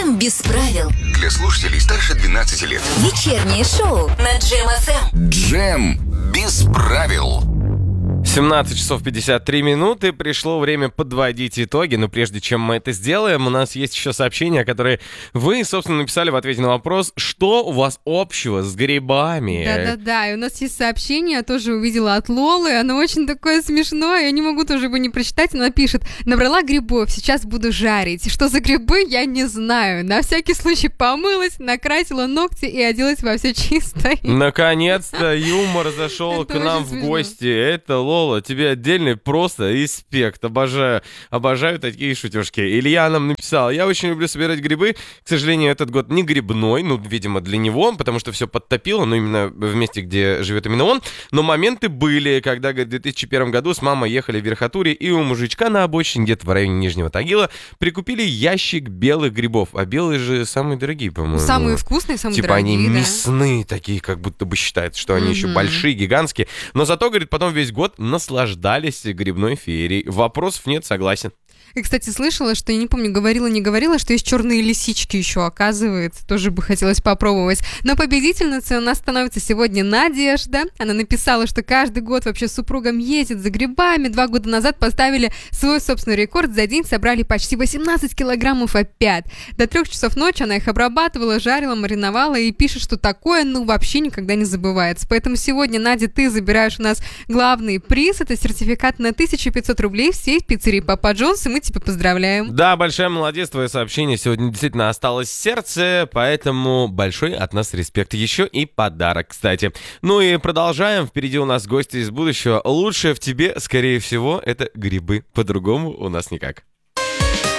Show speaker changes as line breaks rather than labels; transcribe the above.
Джем без правил.
Для слушателей старше 12 лет.
Вечернее шоу на Джем ФМ.
Джем без правил.
17 часов 53 минуты. Пришло время подводить итоги. Но прежде чем мы это сделаем, у нас есть еще сообщения, которые вы, собственно, написали в ответе на вопрос, что у вас общего с грибами.
Да-да-да, и у нас есть сообщение, я тоже увидела от Лолы, оно очень такое смешное, я не могу тоже его не прочитать. Она пишет: набрала грибов, сейчас буду жарить. Что за грибы, я не знаю. На всякий случай помылась, накрасила ногти и оделась во все чистое.
Наконец-то юмор зашел к нам в гости. Это Лола, тебе отдельный просто респект. Обожаю такие шутежки. Илья нам написал: я очень люблю собирать грибы. К сожалению, этот год не грибной, видимо, для него, потому что все подтопило, именно в месте, где живет именно он. Но моменты были, когда в 2001 году с мамой ехали в Верхотуре, и у мужичка на обочине, где-то в районе Нижнего Тагила, прикупили ящик белых грибов. А белые же самые дорогие, по-моему.
Самые вкусные, самые
типа
дорогие,
они
да?
мясные такие, как будто бы считают, что они еще большие, гигантские. Но зато, говорит, потом весь год наслаждались грибной феерией. Вопросов нет, согласен.
И, кстати, слышала, что, я не помню, говорила, не говорила, что есть черные лисички еще, оказывается. Тоже бы хотелось попробовать. Но победительницей у нас становится сегодня Надежда. Она написала, что каждый год вообще с супругом ездит за грибами. 2 года назад поставили свой собственный рекорд. За день собрали почти 18 килограммов опять. До 3 часов ночи она их обрабатывала, жарила, мариновала и пишет, что такое, вообще никогда не забывается. Поэтому сегодня, Надя, ты забираешь у нас главный приз. Это сертификат на 1500 рублей в сеть пиццерии Папа Джонс. И мы тебя поздравляем.
Да, большая молодец, твое сообщение сегодня действительно осталось в сердце, поэтому большой от нас респект. Еще и подарок, кстати. И продолжаем. Впереди у нас гости из будущего. Лучшее в тебе, скорее всего, это грибы. По-другому у нас никак.